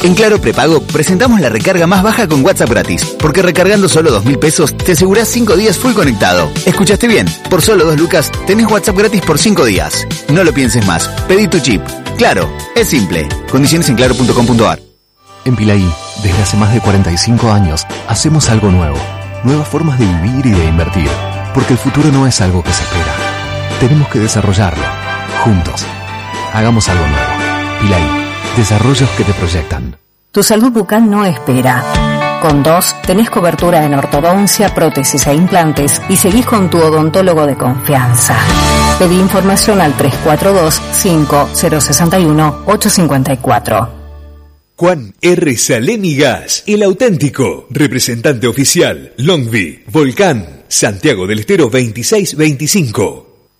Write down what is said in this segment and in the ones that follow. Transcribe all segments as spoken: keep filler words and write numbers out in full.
En Claro Prepago presentamos la recarga más baja con WhatsApp gratis, porque recargando solo dos mil pesos te asegurás cinco días full conectado. ¿Escuchaste bien? Por solo dos lucas tenés WhatsApp gratis por cinco días. No lo pienses más, pedí tu chip. Claro, es simple. Condiciones en claro punto com punto a r. En Pilaí, desde hace más de cuarenta y cinco años, hacemos algo nuevo. Nuevas formas de vivir y de invertir. Porque el futuro no es algo que se espera. Tenemos que desarrollarlo. Juntos. Hagamos algo nuevo. Pilaí. Desarrollos que te proyectan. Tu salud bucal no espera. Con dos, tenés cobertura en ortodoncia, prótesis e implantes y seguís con tu odontólogo de confianza. Pedí información al tres cuatro dos, cinco cero seis uno, ocho cinco cuatro. Juan R. Salemigas, el auténtico, representante oficial, Longvi, Volcán, Santiago del Estero veintiséis veinticinco.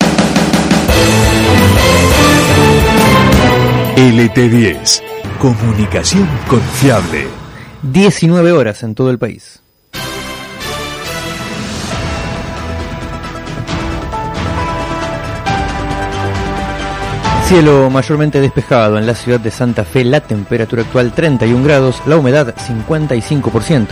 L T diez, comunicación confiable. diecinueve horas en todo el país. Cielo mayormente despejado en la ciudad de Santa Fe, la temperatura actual treinta y un grados, la humedad cincuenta y cinco por ciento.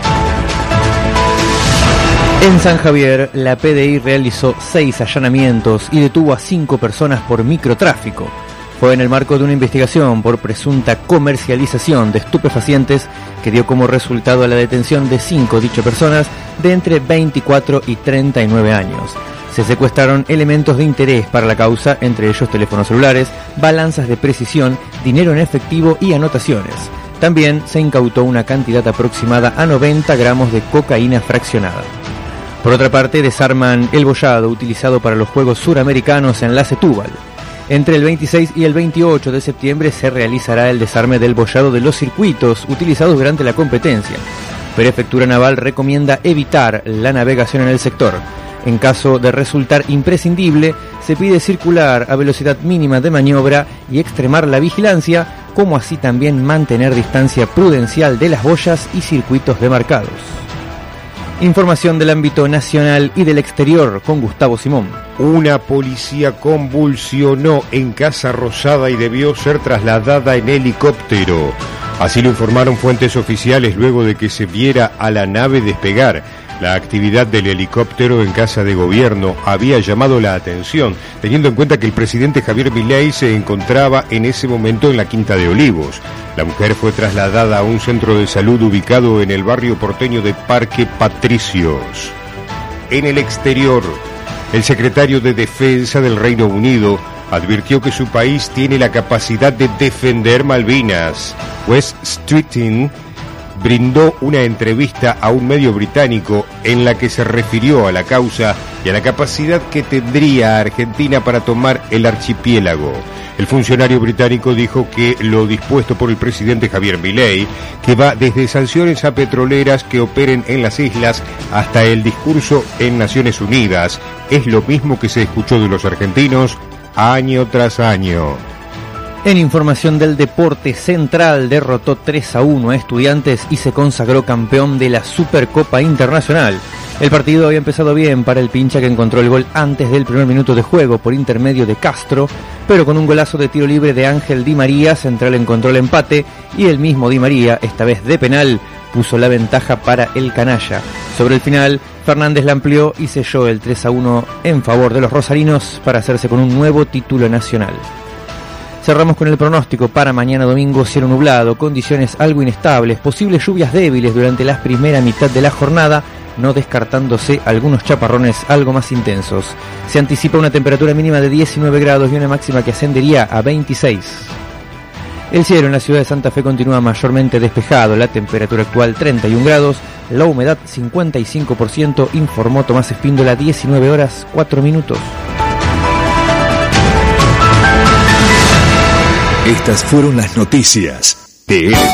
En San Javier, la P D I realizó seis allanamientos y detuvo a cinco personas por microtráfico. Fue en el marco de una investigación por presunta comercialización de estupefacientes que dio como resultado la detención de cinco dichas personas de entre veinticuatro y treinta y nueve años. Se secuestraron elementos de interés para la causa, entre ellos teléfonos celulares, balanzas de precisión, dinero en efectivo y anotaciones. También se incautó una cantidad aproximada a noventa gramos de cocaína fraccionada. Por otra parte, desarman el boyado utilizado para los Juegos Suramericanos en la Setúbal. Entre el veintiséis y el veintiocho de septiembre se realizará el desarme del boyado de los circuitos utilizados durante la competencia. Prefectura Naval recomienda evitar la navegación en el sector. En caso de resultar imprescindible, se pide circular a velocidad mínima de maniobra y extremar la vigilancia, como así también mantener distancia prudencial de las boyas y circuitos demarcados. Información del ámbito nacional y del exterior con Gustavo Simón. Una policía convulsionó en Casa Rosada y debió ser trasladada en helicóptero. Así lo informaron fuentes oficiales luego de que se viera a la nave despegar. La actividad del helicóptero en Casa de Gobierno había llamado la atención, teniendo en cuenta que el presidente Javier Milei se encontraba en ese momento en la Quinta de Olivos. La mujer fue trasladada a un centro de salud ubicado en el barrio porteño de Parque Patricios. En el exterior, el secretario de Defensa del Reino Unido advirtió que su país tiene la capacidad de defender Malvinas. West Streeting brindó una entrevista a un medio británico en la que se refirió a la causa y a la capacidad que tendría Argentina para tomar el archipiélago. El funcionario británico dijo que lo dispuesto por el presidente Javier Milei, que va desde sanciones a petroleras que operen en las islas hasta el discurso en Naciones Unidas, es lo mismo que se escuchó de los argentinos año tras año. En información del deporte, Central derrotó tres a uno a Estudiantes y se consagró campeón de la Supercopa Internacional. El partido había empezado bien para el pincha, que encontró el gol antes del primer minuto de juego por intermedio de Castro, pero con un golazo de tiro libre de Ángel Di María, Central encontró el empate y el mismo Di María, esta vez de penal, puso la ventaja para el canalla. Sobre el final, Fernández la amplió y selló el tres a uno en favor de los rosarinos para hacerse con un nuevo título nacional. Cerramos con el pronóstico para mañana domingo: cielo nublado, condiciones algo inestables, posibles lluvias débiles durante la primera mitad de la jornada, no descartándose algunos chaparrones algo más intensos. Se anticipa una temperatura mínima de diecinueve grados y una máxima que ascendería a veintiséis. El cielo en la ciudad de Santa Fe continúa mayormente despejado, la temperatura actual treinta y un grados, la humedad cincuenta y cinco por ciento, informó Tomás Espíndola, diecinueve horas cuatro minutos. Estas fueron las noticias de L